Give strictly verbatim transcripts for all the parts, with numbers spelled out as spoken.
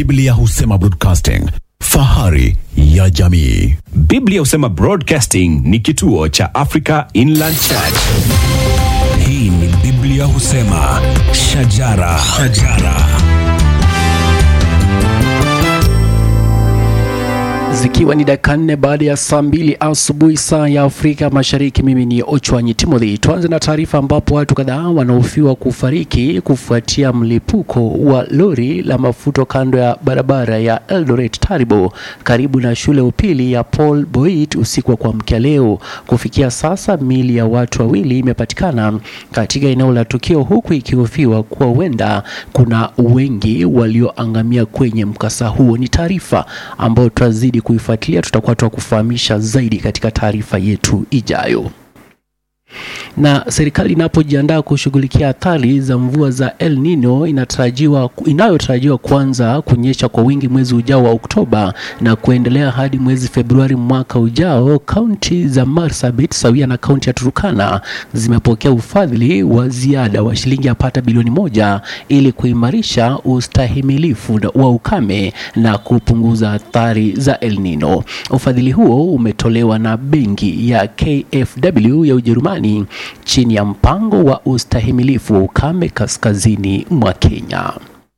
Biblia Husema Broadcasting, fahari ya jamii. Biblia Husema Broadcasting ni kituo cha Africa Inland Church. Hii ni Biblia Husema, shajara, shajara. Zikiwa ni dakika nne baada ya saa mbili asubuhi saa ya Afrika Mashariki, mimi ni Ochwanyi Timothy. Tuanze na taarifa ambapo watu kadhaa wanahofiwa kufariki kufuatia mlipuko wa lori la mafuta kando ya barabara ya Eldoret Taribo karibu na shule upili ya Paul Boit usiku wa kuamkia leo. Kufikia sasa miili ya watu wawili imepatikana katika eneo la tukio, huku ikihofiwa kuwa huenda kuna wengi walioangamia kwenye mkasa huo. Ni taarifa ambayo tutazidi kuifuatilia, tutakuwa tukufahamisha zaidi katika taarifa yetu ijayo. Na serikali inapojiandaa kushughulikia athari za mvua za El Nino inatarajiwa inayotarajiwa kuanza kunyesha kwa wingi mwezi ujao wa Oktoba na kuendelea hadi mwezi Februari mwaka ujao, kaunti za Marsabit sawia na kaunti ya Turkana zimepokea ufadhili wa ziada wa shilingi yapata bilioni moja ili kuimarisha ustahimilifu wa ukame na kupunguza athari za El Nino. Ufadhili huo umetolewa na benki ya K F W ya Ujerumani chini ya mpango wa ustahimilifu wa ukame kaskazini mwa Kenya.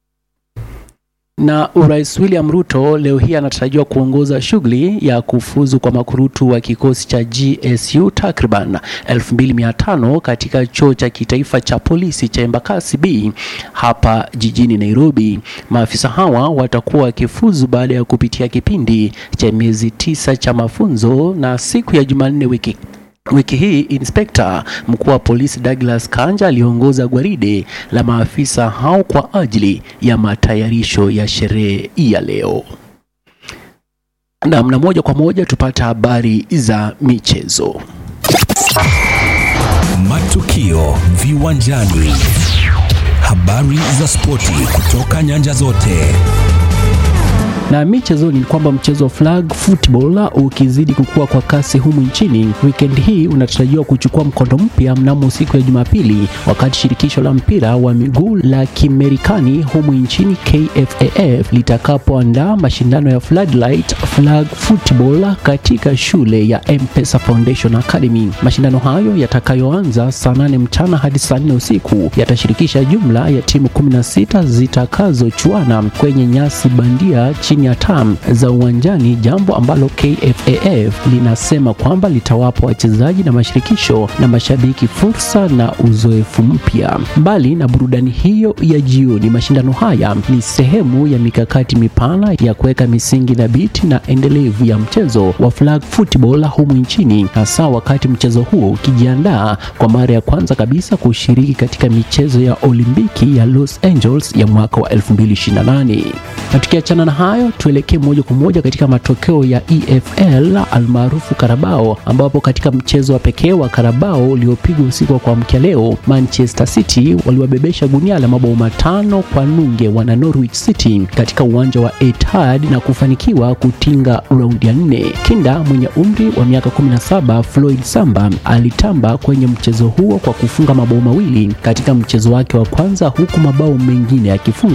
Na Rais William Ruto leo hii anatarajiwa kuongoza shughuli ya kufuzu kwa makurutu wa kikosi cha G S U takriban elfu mbili mia tano katika chuo cha kitaifa cha polisi cha Embakasi B hapa jijini Nairobi. Maafisa hawa watakuwa wakifuzu baada ya kupitia kipindi cha miezi tisa cha mafunzo, na siku ya Jumanne wiki Wiki hii Inspector mkuu wa polisi Douglas Kanja aliongoza gwaride la maafisa hao kwa ajili ya matayarisho ya sherehe ya leo. Na mna moja kwa moja tupata habari za michezo. Matukio viwanjani, habari za spoti kutoka nyanja zote. Na michezo ni kwamba mchezo wa flag football ukizidi kukua kwa kasi humu nchini, weekend hii unatarajiwa kuchukua mkondo mpya mnamo siku ya Jumapili, wakati shirikisho la mpira wa miguu la Kimerikani humu nchini K F A F litakapoandaa mashindano ya Floodlight Flag Football katika shule ya M-Pesa Foundation Academy. Mashindano hayo yatakayoanza saa nane mchana hadi saa nne usiku yatashirikisha jumla ya timu kumi na sita zitakazochuana kwenye nyasi bandia chini ya tam za uwanjani, jambo ambalo K F A F linasema kwamba litawapa wachezaji na mashirikisho na mashabiki fursa na uzoefu mpya. Mbali na burudani hiyo ya jioni, mashindano haya ni sehemu ya mikakati mipana ya kuweka misingi thabiti na endelevu ya mchezo wa flag football humu nchini, hasa wakati mchezo huo ukijiandaa kwa mara ya kwanza kabisa kushiriki katika michezo ya Olimpiki ya Los Angeles ya mwaka wa elfu mbili ishirini na nane. Na tukiachana na hayo, tuelekee moja kwa moja katika matokeo ya E F L almaarufu Carabao, ambapo katika mchezo wa pekee wa Carabao uliopigwa usiku wa kuamkia leo, Manchester City waliwabebesha gunia la mabao matano kwa nunge wana Norwich City katika uwanja wa Etihad na kufanikiwa kutinga raundi ya nne. Kinda mwenye umri wa miaka kumi na saba Floyd Samba alitamba kwenye mchezo huo kwa kufunga mabao mawili katika mchezo wake wa kwanza, huku mabao mengine yakifunga